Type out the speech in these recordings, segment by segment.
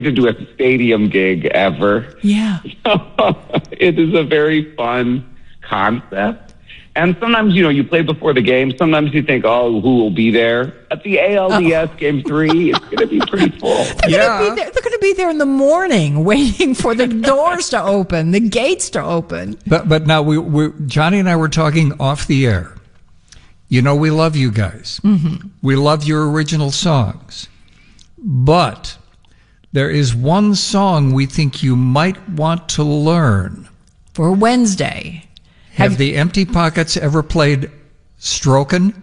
to do a stadium gig ever. Yeah. It is a very fun concept. And sometimes, you play before the game. Sometimes you think, oh, who will be there? At the ALDS Game 3, it's going to be pretty full. They're going to be there in the morning waiting for the doors to open, the gates to open. But now, Johnny and I were talking off the air. We love you guys. Mm-hmm. We love your original songs. But there is one song we think you might want to learn. For Wednesday. Have the Empty Pockets ever played Strokin'?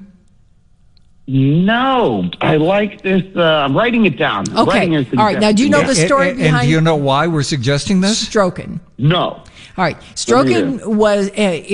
No. I like this. I'm writing it down. Okay. All right. Now, do you know the story behind... And do you know why we're suggesting this? Strokin'. No. All right. Strokin' was...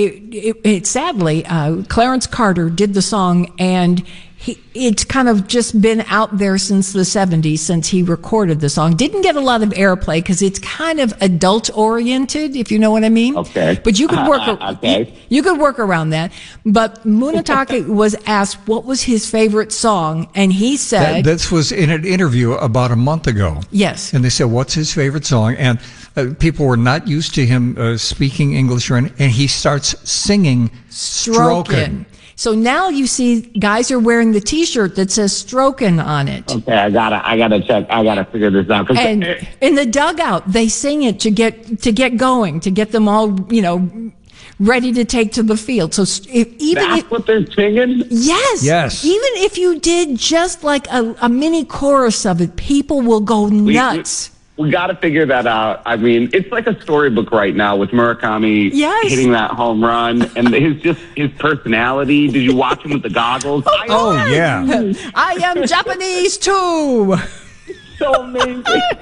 sadly, Clarence Carter did the song, and it's kind of just been out there since the 70s, since he recorded the song. Didn't get a lot of airplay because it's kind of adult-oriented, if you know what I mean. Okay. But you could work. Okay. You could work around that. But Munetaka was asked what was his favorite song, and he said... This was in an interview about a month ago. Yes. And they said, what's his favorite song? And people were not used to him speaking English, and he starts singing Strokin'. So now you see guys are wearing the T-shirt that says "Strokin'" on it. Okay, I gotta check. I gotta figure this out. And in the dugout, they sing it to get going, to get them all, ready to take to the field. So that's what they're singing? Yes. Even if you did just like a mini chorus of it, people will go nuts. We got to figure that out. I mean, it's like a storybook right now with Murakami hitting that home run and his personality. Did you watch him with the goggles? Yeah. I am Japanese too. So amazing.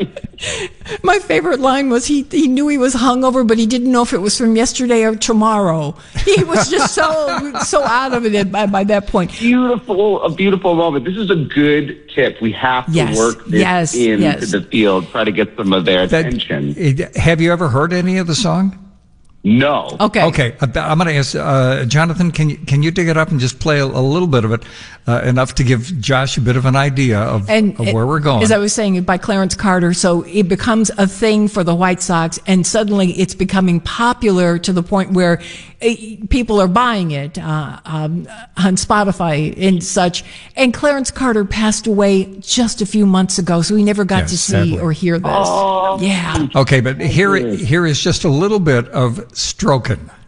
My favorite line was he knew he was hungover, but he didn't know if it was from yesterday or tomorrow. He was just so out of it by that point. A beautiful moment. This is a good tip. We have to work this into the field, try to get some of their attention. Have you ever heard any of the song? No. Okay. I'm going to ask Jonathan. Can you dig it up and just play a little bit of it, enough to give Josh a bit of an idea of where we're going? As I was saying, by Clarence Carter, so it becomes a thing for the White Sox, and suddenly it's becoming popular to the point where people are buying it on Spotify and such. And Clarence Carter passed away just a few months ago, so we never got to see or hear this. Oh. Yeah. Okay, but here is just a little bit of Strokin'.